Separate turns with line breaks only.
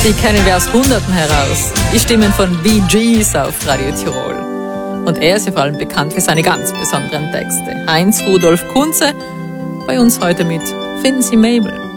Die kennen wir aus Hunderten heraus. Die Stimmen von Bee Gees auf Radio Tirol. Und er ist ja vor allem bekannt für seine ganz besonderen Texte. Heinz Rudolf Kunze, bei uns heute mit Finden Sie Mabel.